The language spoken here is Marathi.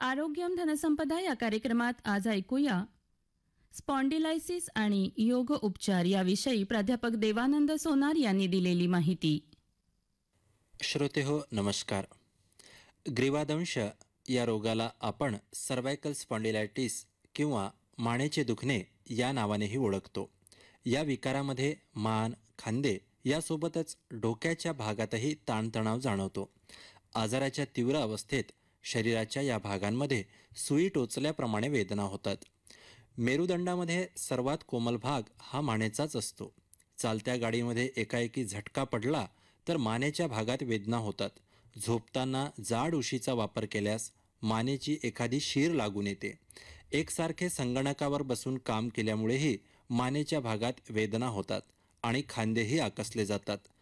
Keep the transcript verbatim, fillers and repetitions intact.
आरोग्यम धनसंपदा या कार्यक्रमात आज ऐकूया स्पॉन्डिलायसिस आणि योग उपचार याविषयी प्राध्यापक देवानंद सोनार यांनी दिलेली माहिती. श्रोते हो नमस्कार. ग्रीवादंश या रोगाला आपण सर्वायकल स्पॉन्डिलायटिस किंवा मानेचे दुखणे या नावानेही ओळखतो. या विकारामध्ये मान, खांदे यासोबतच डोक्याच्या भागातही ताणतणाव जाणवतो. आजाराच्या तीव्र अवस्थेत शरीराच्या या भागांमध्ये सुई टोचल्याप्रमाणे वेदना होतात. मेरुदंडामध्ये सर्वात कोमल भाग हा मानेचाच असतो. चालत्या गाडीमध्ये एकाएकी झटका पडला तर मानेच्या भागात वेदना होतात. झोपताना जाड उशीचा वापर केल्यास मानेची एखादी शीर लागून येते. एकसारखे संगणकावर बसून काम केल्यामुळेही मानेच्या भागात वेदना होतात आणि खांदेही आकसले जातात.